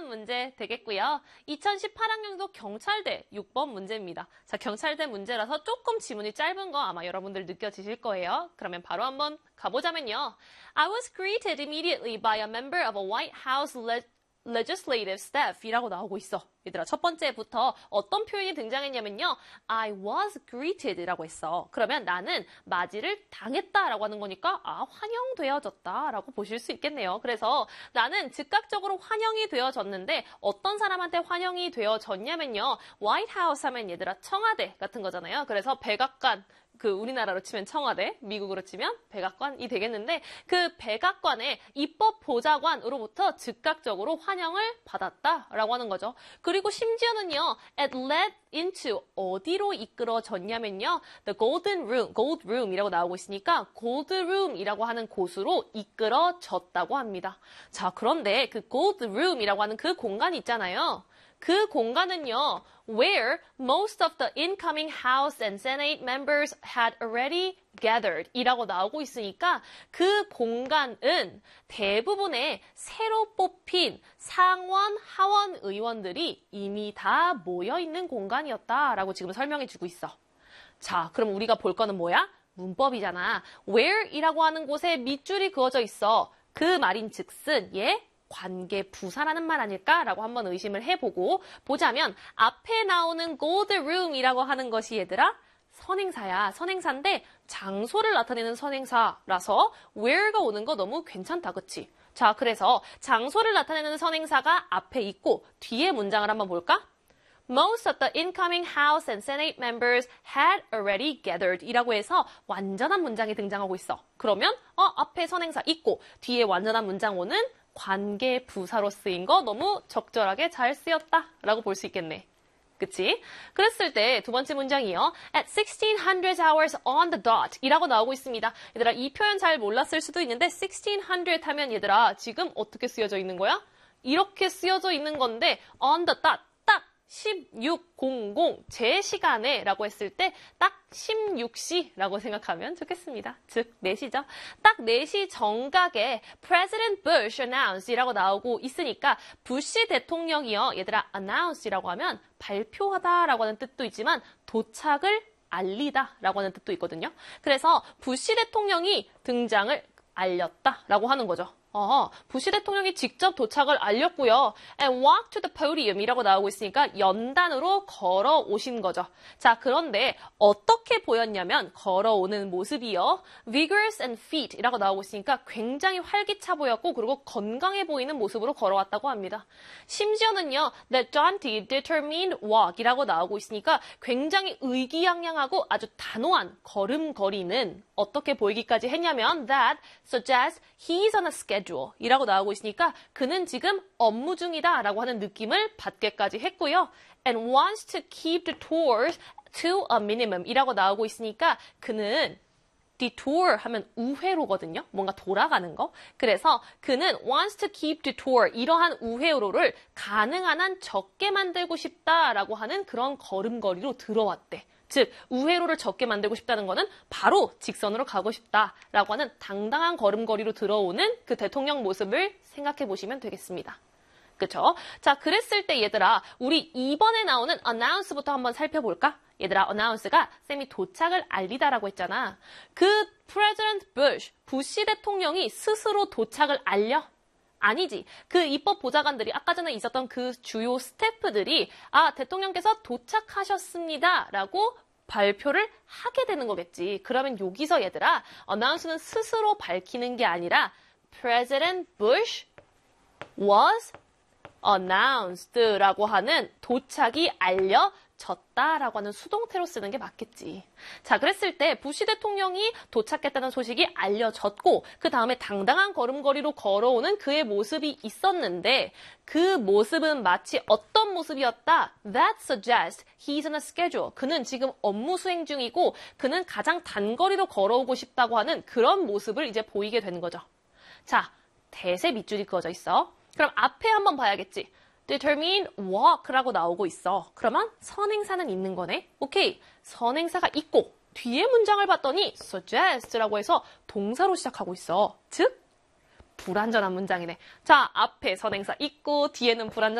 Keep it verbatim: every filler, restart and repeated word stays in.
문제 되겠고요. 이천십팔 학년도 경찰대 육 번 문제입니다. 자, 경찰대 문제라서 조금 지문이 짧은 거 아마 여러분들 느껴지실 거예요. 그러면 바로 한번 가보자면요. I was greeted immediately by a member of a White House le- legislative staff 이라고 나오고 있어. 얘들아, 첫 번째부터 어떤 표현이 등장했냐면요. I was greeted 라고 했어. 그러면 나는 맞이를 당했다 라고 하는 거니까 아, 환영되어졌다 라고 보실 수 있겠네요. 그래서 나는 즉각적으로 환영이 되어졌는데 어떤 사람한테 환영이 되어졌냐면요. White House 하면 얘들아 청와대 같은 거잖아요. 그래서 백악관, 그 우리나라로 치면 청와대, 미국으로 치면 백악관이 되겠는데 그 백악관의 입법보좌관으로부터 즉각적으로 환영을 받았다라고 하는 거죠. 그리고 심지어는요, it led into 어디로 이끌어졌냐면요, the golden room, gold room이라고 나오고 있으니까 gold room이라고 하는 곳으로 이끌어졌다고 합니다. 자, 그런데 그 gold room이라고 하는 그 공간이 있잖아요. 그 공간은요, where most of the incoming House and Senate members had already gathered 이라고 나오고 있으니까 그 공간은 대부분의 새로 뽑힌 상원, 하원 의원들이 이미 다 모여있는 공간이었다라고 지금 설명해주고 있어. 자, 그럼 우리가 볼 거는 뭐야? 문법이잖아. where이라고 하는 곳에 밑줄이 그어져 있어. 그 말인 즉슨, 예? 관계 부사라는 말 아닐까라고 한번 의심을 해보고 보자면 앞에 나오는 gold room이라고 하는 것이 얘들아 선행사야. 선행사인데 장소를 나타내는 선행사라서 where가 오는 거 너무 괜찮다. 그치? 자, 그래서 장소를 나타내는 선행사가 앞에 있고 뒤에 문장을 한번 볼까? Most of the incoming House and Senate members had already gathered 이라고 해서 완전한 문장이 등장하고 있어. 그러면 어 앞에 선행사 있고 뒤에 완전한 문장 오는 관계 부사로 쓰인 거 너무 적절하게 잘 쓰였다라고 볼 수 있겠네. 그치? 그랬을 때 두 번째 문장이요. At sixteen hundred hours on the dot 이라고 나오고 있습니다. 얘들아, 이 표현 잘 몰랐을 수도 있는데 sixteen hundred 하면 얘들아 지금 어떻게 쓰여져 있는 거야? 이렇게 쓰여져 있는 건데 on the dot 딱 십육 공공 제 시간에 라고 했을 때 딱 십육 시라고 생각하면 좋겠습니다. 즉 네 시죠. 딱 네 시 정각에 President Bush announced 이라고 나오고 있으니까 부시 대통령이요. 얘들아 announce 이라고 하면 발표하다 라고 하는 뜻도 있지만 도착을 알리다 라고 하는 뜻도 있거든요. 그래서 부시 대통령이 등장을 알렸다 라고 하는 거죠. 어, 부시 대통령이 직접 도착을 알렸고요. And walk to the podium 이라고 나오고 있으니까 연단으로 걸어오신 거죠. 자, 그런데 어떻게 보였냐면 걸어오는 모습이요. vigorous and fit 이라고 나오고 있으니까 굉장히 활기차 보였고 그리고 건강해 보이는 모습으로 걸어왔다고 합니다. 심지어는요. that jaunty, determined walk 이라고 나오고 있으니까 굉장히 의기양양하고 아주 단호한 걸음걸이는 어떻게 보이기까지 했냐면 that suggests he's on a schedule 이라고 나오고 있으니까 그는 지금 업무 중이다 라고 하는 느낌을 받게까지 했고요. And wants to keep the tours to a minimum 이라고 나오고 있으니까 그는 detour 하면 우회로거든요. 뭔가 돌아가는 거. 그래서 그는 wants to keep the tour 이러한 우회로를 가능한 한 적게 만들고 싶다라고 하는 그런 걸음걸이로 들어왔대. 즉 우회로를 적게 만들고 싶다는 거는 바로 직선으로 가고 싶다라고 하는 당당한 걸음걸이로 들어오는 그 대통령 모습을 생각해 보시면 되겠습니다. 그쵸? 자, 그랬을 때 얘들아 우리 이번에 나오는 announce부터 한번 살펴볼까? 얘들아 announce가 쌤이 도착을 알리다라고 했잖아. 그 President Bush, 부시 대통령이 스스로 도착을 알려? 아니지. 그 입법 보좌관들이 아까 전에 있었던 그 주요 스태프들이 아 대통령께서 도착하셨습니다 라고 발표를 하게 되는 거겠지. 그러면 여기서 얘들아 announce는 스스로 밝히는 게 아니라 President Bush was announced 라고 하는 도착이 알려졌다라고 하는 수동태로 쓰는 게 맞겠지. 자, 그랬을 때 부시 대통령이 도착했다는 소식이 알려졌고 그 다음에 당당한 걸음걸이로 걸어오는 그의 모습이 있었는데 그 모습은 마치 어떤 모습이었다? That suggests he's on a schedule. 그는 지금 업무 수행 중이고 그는 가장 단거리로 걸어오고 싶다고 하는 그런 모습을 이제 보이게 되는 거죠. 자, 대세 밑줄이 그어져 있어. 그럼 앞에 한번 봐야겠지. determined walk라고 나오고 있어. 그러면 선행사는 있는 거네. 오케이. 선행사가 있고 뒤에 문장을 봤더니 suggest라고 해서 동사로 시작하고 있어. 즉 불완전한 문장이네. 자, 앞에 선행사 있고 뒤에는 불완전